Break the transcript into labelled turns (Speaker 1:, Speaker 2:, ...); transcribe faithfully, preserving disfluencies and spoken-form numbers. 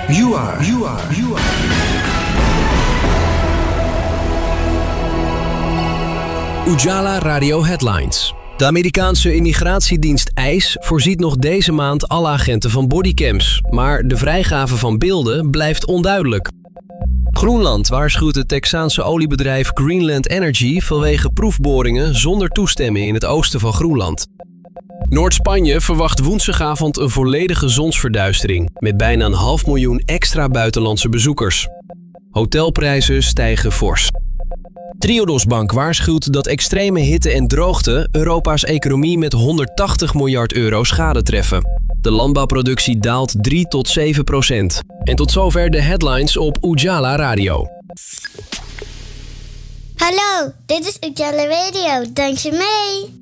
Speaker 1: You are, you are, you are.
Speaker 2: Ujala Radio Headlines. De Amerikaanse immigratiedienst ICE voorziet nog deze maand alle agenten van bodycams. Maar de vrijgave van beelden blijft onduidelijk. Groenland waarschuwt het Texaanse oliebedrijf Greenland Energy vanwege proefboringen zonder toestemming in het oosten van Groenland. Noord-Spanje verwacht woensdagavond een volledige zonsverduistering met bijna een half miljoen extra buitenlandse bezoekers. Hotelprijzen stijgen fors. Triodos Bank waarschuwt dat extreme hitte en droogte Europa's economie met honderdtachtig miljard euro schade treffen. De landbouwproductie daalt drie tot zeven procent. En tot zover de headlines op Ujala Radio.
Speaker 3: Hallo, dit is Ujala Radio. Dank je mee.